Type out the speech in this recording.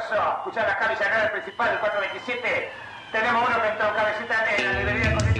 Escuchar la cabeza acá del principal, el 427. Tenemos uno que entró cabecita negra, le debía